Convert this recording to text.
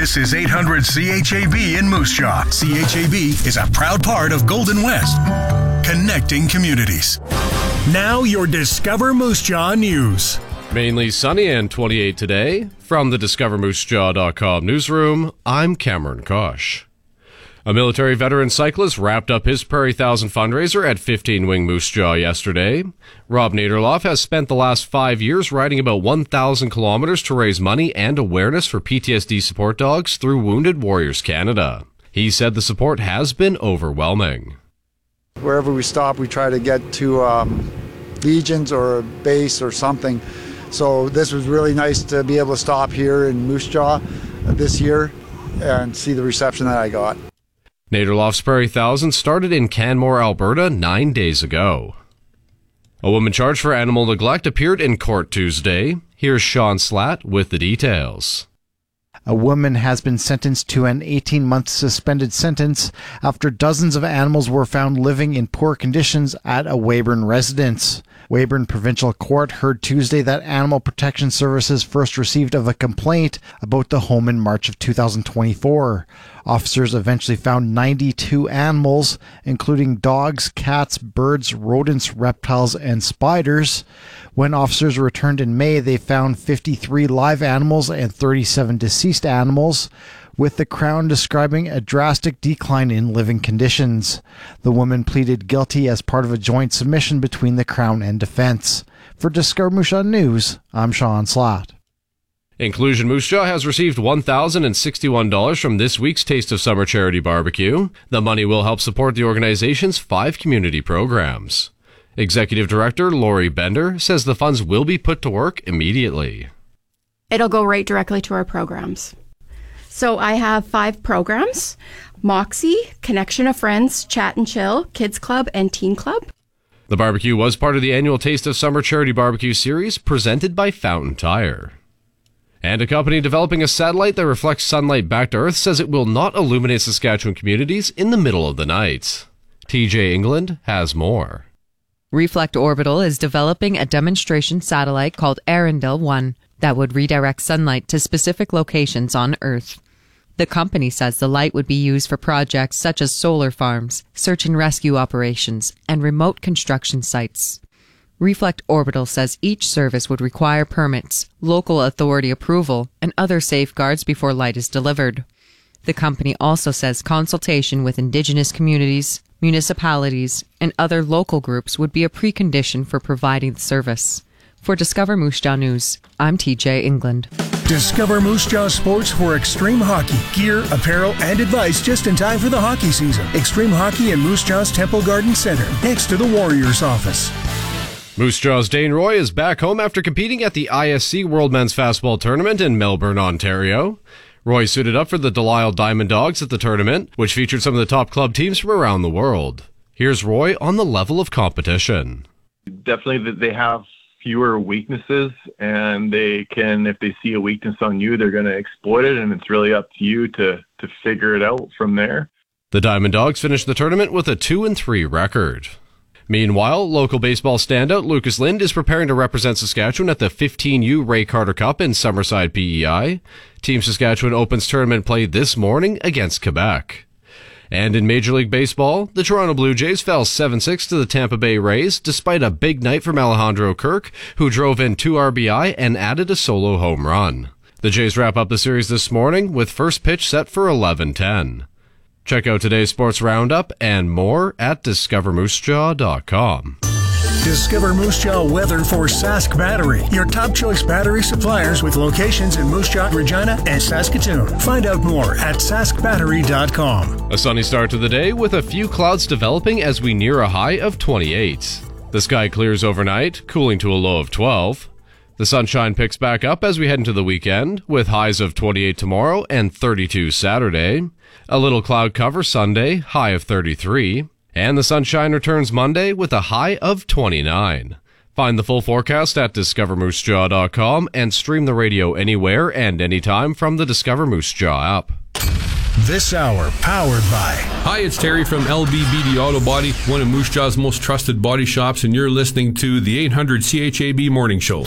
This is 800 CHAB in Moose Jaw. CHAB is a proud part of Golden West, connecting communities. Now your Discover Moose Jaw news. Mainly sunny and 28 today. From the DiscoverMooseJaw.com newsroom, I'm Cameron Kosh. A military veteran cyclist wrapped up his Prairie Thousand fundraiser at 15 Wing Moose Jaw yesterday. Rob Naderloff has spent the last 5 years riding about 1,000 kilometers to raise money and awareness for PTSD support dogs through Wounded Warriors Canada. He said the support has been overwhelming. Wherever we stop, we try to get to Legions or a base or something. So this was really nice to be able to stop here in Moose Jaw this year and see the reception that I got. Naderloff's Prairie Thousand started in Canmore, Alberta 9 days ago. A woman charged for animal neglect appeared in court Tuesday. Here's Sean Slatt with the details. A woman has been sentenced to an 18-month suspended sentence after dozens of animals were found living in poor conditions at a Weyburn residence. Weyburn Provincial Court heard Tuesday that Animal Protection Services first received of a complaint about the home in March of 2024. Officers eventually found 92 animals, including dogs, cats, birds, rodents, reptiles, and spiders. When officers returned in May, they found 53 live animals and 37 deceased animals, with the Crown describing a drastic decline in living conditions. The woman pleaded guilty as part of a joint submission between the Crown and Defence. For Discover Moose Jaw News, I'm Sean Slatt. Inclusion Moose Jaw has received $1,061 from this week's Taste of Summer charity barbecue. The money will help support the organization's 5 community programs. Executive Director Lori Bender says the funds will be put to work immediately. It'll go right directly to our programs. So I have 5 programs: Moxie, Connection of Friends, Chat and Chill, Kids Club, and Teen Club. The barbecue was part of the annual Taste of Summer charity barbecue series presented by Fountain Tire. And a company developing a satellite that reflects sunlight back to Earth says it will not illuminate Saskatchewan communities in the middle of the night. TJ England has more. Reflect Orbital is developing a demonstration satellite called Arendelle-1 that would redirect sunlight to specific locations on Earth. The company says the light would be used for projects such as solar farms, search and rescue operations, and remote construction sites. Reflect Orbital says each service would require permits, local authority approval, and other safeguards before light is delivered. The company also says consultation with Indigenous communities, municipalities, and other local groups would be a precondition for providing the service. For Discover Moose Jaw News, I'm TJ England. Discover Moose Jaw Sports for Extreme Hockey. Gear, apparel, and advice just in time for the hockey season. Extreme Hockey in Moose Jaw's Temple Garden Center, next to the Warriors office. Moose Jaw's Dane Roy is back home after competing at the ISC World Men's Fastball Tournament in Melbourne, Ontario. Roy suited up for the Delisle Diamond Dogs at the tournament, which featured some of the top club teams from around the world. Here's Roy on the level of competition. Definitely they have fewer weaknesses, and they can, if they see a weakness on you, they're going to exploit it, and it's really up to you to figure it out from there. The Diamond Dogs finished the tournament with a 2-3 record. Meanwhile, local baseball standout Lucas Lind is preparing to represent Saskatchewan at the 15U Ray Carter Cup in Summerside, PEI. Team Saskatchewan opens tournament play this morning against Quebec. And in Major League Baseball, the Toronto Blue Jays fell 7-6 to the Tampa Bay Rays despite a big night from Alejandro Kirk, who drove in 2 RBI and added a solo home run. The Jays wrap up the series this morning with first pitch set for 11:10. Check out today's sports roundup and more at DiscoverMooseJaw.com. Discover Moose Jaw weather for Sask Battery, your top choice battery suppliers with locations in Moose Jaw, Regina, and Saskatoon. Find out more at saskbattery.com. A sunny start to the day with a few clouds developing as we near a high of 28. The sky clears overnight, cooling to a low of 12. The sunshine picks back up as we head into the weekend, with highs of 28 tomorrow and 32 Saturday. A little cloud cover Sunday, high of 33. And the sunshine returns Monday with a high of 29. Find the full forecast at DiscoverMooseJaw.com and stream the radio anywhere and anytime from the Discover Moose Jaw app. This hour powered by... Hi, it's Terry from LBBD Auto Body, one of Moose Jaw's most trusted body shops, and you're listening to the 800 CHAB Morning Show.